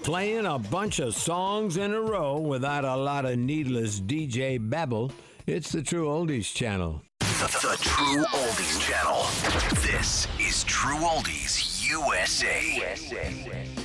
Playing a bunch of songs in a row without a lot of needless DJ babble. It's the True Oldies Channel. The True Oldies Channel. This is True Oldies USA.